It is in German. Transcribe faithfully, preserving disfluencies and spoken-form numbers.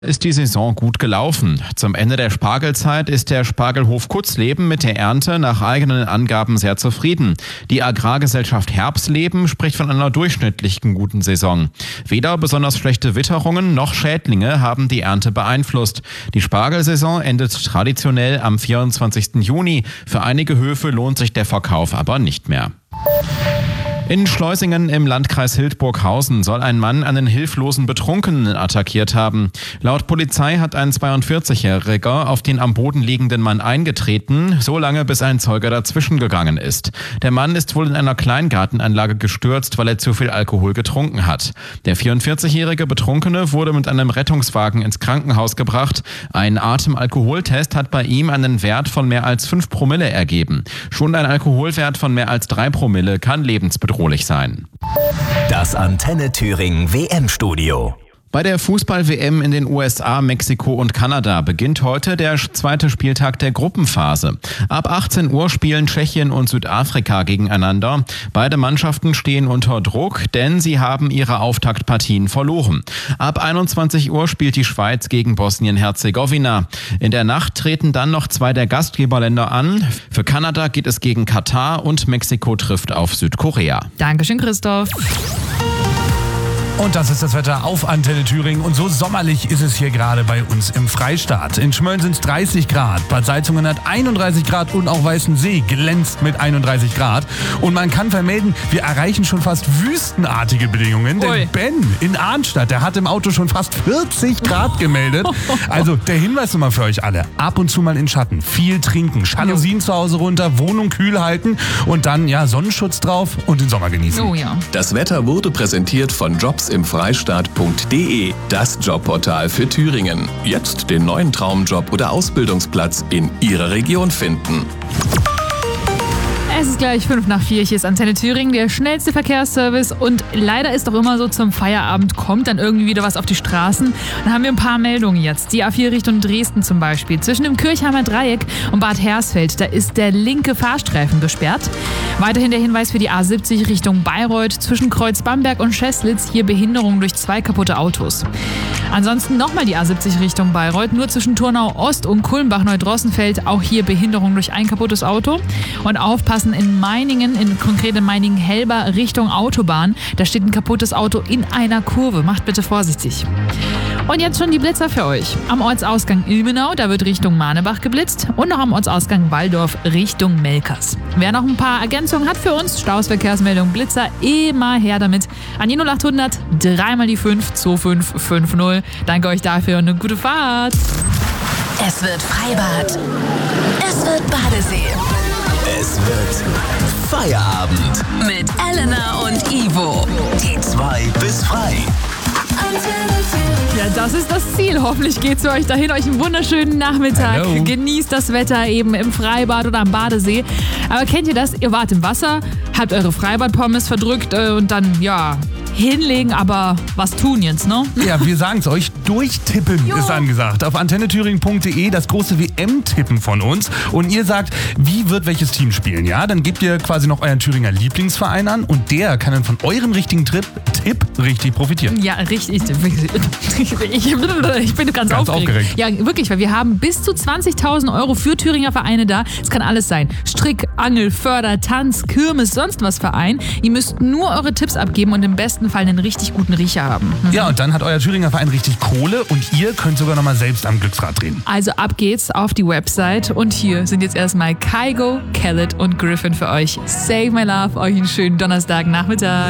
Ist die Saison gut gelaufen. Zum Ende der Spargelzeit ist der Spargelhof Kutzleben mit der Ernte nach eigenen Angaben sehr zufrieden. Die Agrargesellschaft Herbstleben spricht von einer durchschnittlichen guten Saison. Weder besonders schlechte Witterungen noch Schädlinge haben die Ernte beeinflusst. Die Spargelsaison endet traditionell am vierundzwanzigsten Juni. Für einige Höfe lohnt sich der Verkauf aber nicht mehr. In Schleusingen im Landkreis Hildburghausen soll ein Mann einen hilflosen Betrunkenen attackiert haben. Laut Polizei hat ein zweiundvierzigjähriger auf den am Boden liegenden Mann eingetreten, so lange bis ein Zeuge dazwischen gegangen ist. Der Mann ist wohl in einer Kleingartenanlage gestürzt, weil er zu viel Alkohol getrunken hat. Der vierundvierzigjährige Betrunkene wurde mit einem Rettungswagen ins Krankenhaus gebracht. Ein Atemalkoholtest hat bei ihm einen Wert von mehr als fünf Promille ergeben. Schon ein Alkoholwert von mehr als drei Promille kann lebensbedrohlich sein. Das Antenne Thüringen W M-Studio. Bei der Fußball-W M in den U S A, Mexiko und Kanada beginnt heute der zweite Spieltag der Gruppenphase. Ab achtzehn Uhr spielen Tschechien und Südafrika gegeneinander. Beide Mannschaften stehen unter Druck, denn sie haben ihre Auftaktpartien verloren. Ab einundzwanzig Uhr spielt die Schweiz gegen Bosnien-Herzegowina. In der Nacht treten dann noch zwei der Gastgeberländer an. Für Kanada geht es gegen Katar und Mexiko trifft auf Südkorea. Dankeschön, Christoph. Und das ist das Wetter auf Antenne Thüringen. Und so sommerlich ist es hier gerade bei uns im Freistaat. In Schmölln sind es dreißig Grad, Bad Salzungen hat einunddreißig Grad und auch Weißensee glänzt mit einunddreißig Grad. Und man kann vermelden, wir erreichen schon fast wüstenartige Bedingungen. Denn Ui. Ben in Arnstadt, der hat im Auto schon fast vierzig Grad gemeldet. Also der Hinweis nochmal für euch alle. Ab und zu mal in Schatten, viel trinken, Jalousien zu Hause runter, Wohnung kühl halten und dann ja Sonnenschutz drauf und den Sommer genießen. Oh ja. Das Wetter wurde präsentiert von jobs im Freistaat punkt de, das Jobportal für Thüringen. Jetzt den neuen Traumjob oder Ausbildungsplatz in Ihrer Region finden. Es ist gleich fünf nach vier, hier ist Antenne Thüringen, der schnellste Verkehrsservice und leider ist doch immer so, zum Feierabend kommt dann irgendwie wieder was auf die Straßen. Dann haben wir ein paar Meldungen jetzt. Die A vier Richtung Dresden zum Beispiel. Zwischen dem Kirchheimer Dreieck und Bad Hersfeld, da ist der linke Fahrstreifen gesperrt. Weiterhin der Hinweis für die A siebzig Richtung Bayreuth. Zwischen Kreuz Bamberg und Scheßlitz hier Behinderung durch zwei kaputte Autos. Ansonsten nochmal die A siebzig Richtung Bayreuth, nur zwischen Turnau Ost und Kulmbach-Neudrossenfeld, auch hier Behinderung durch ein kaputtes Auto. Und aufpassen in Meiningen, in konkret in Meiningen-Helber Richtung Autobahn, da steht ein kaputtes Auto in einer Kurve. Macht bitte vorsichtig. Und jetzt schon die Blitzer für euch. Am Ortsausgang Ilmenau, da wird Richtung Manebach geblitzt und noch am Ortsausgang Walldorf Richtung Melkers. Wer noch ein paar Ergänzungen hat für uns, Staus, Verkehrsmeldung, Blitzer, immer her damit. An die null achthundert, dreimal die fünf, zwei fünf fünf null. Danke euch dafür und eine gute Fahrt. Es wird Freibad. Es wird Badesee. Es wird Feierabend. Mit Elena und Ivo. Die zwei bis frei. Ja, das ist das Ziel. Hoffentlich geht's für euch dahin. Euch einen wunderschönen Nachmittag. Hallo. Genießt das Wetter eben im Freibad oder am Badesee. Aber kennt ihr das? Ihr wart im Wasser, habt eure Freibadpommes verdrückt äh, und dann, ja, hinlegen, aber was tun jetzt, ne? Ja, wir sagen es euch, durchtippen Jo. ist angesagt. Auf antenne thüringen punkt de das große W M-Tippen von uns. Und ihr sagt, wie wird welches Team spielen, ja? Dann gebt ihr quasi noch euren Thüringer Lieblingsverein an und der kann dann von eurem richtigen Trip, Tipp richtig profitieren. Ja, richtig. Ich, ich bin ganz, Ganz aufgeregt. aufgeregt. Ja, wirklich, weil wir haben bis zu zwanzigtausend Euro für Thüringer Vereine da. Es kann alles sein. Strick, Angel, Förder, Tanz, Kirmes, sonst was Verein. Ihr müsst nur eure Tipps abgeben und im besten Fall einen richtig guten Riecher haben. Mhm. Ja, und dann hat euer Thüringer Verein richtig Kohle und ihr könnt sogar nochmal selbst am Glücksrad drehen. Also ab geht's auf die Website und hier sind jetzt erstmal Kygo, Khaled und Griffin für euch. Save my love, euch einen schönen Donnerstagnachmittag.